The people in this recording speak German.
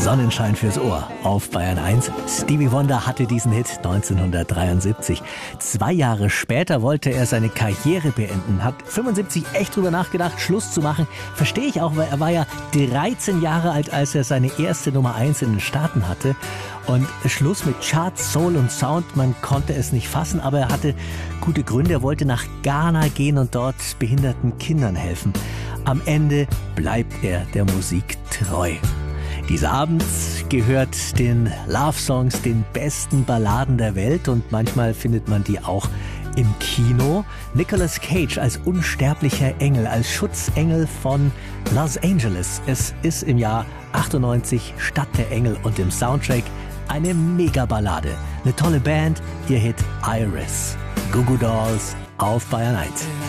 Sonnenschein fürs Ohr auf Bayern 1. Stevie Wonder hatte diesen Hit 1973. 2 Jahre später wollte er seine Karriere beenden, hat 75 echt drüber nachgedacht, Schluss zu machen. Verstehe ich auch, weil er war ja 13 Jahre alt, als er seine erste Nummer 1 in den Staaten hatte. Und Schluss mit Charts, Soul und Sound, man konnte es nicht fassen, aber er hatte gute Gründe. Er wollte nach Ghana gehen und dort behinderten Kindern helfen. Am Ende bleibt er der Musik treu. Dieser Abend gehört den Love-Songs, den besten Balladen der Welt, und manchmal findet man die auch im Kino. Nicolas Cage als unsterblicher Engel, als Schutzengel von Los Angeles. Es ist im Jahr 98 Stadt der Engel und im Soundtrack eine Mega-Ballade. Eine tolle Band, ihr Hit Iris. Goo Goo Dolls auf Bayern 1.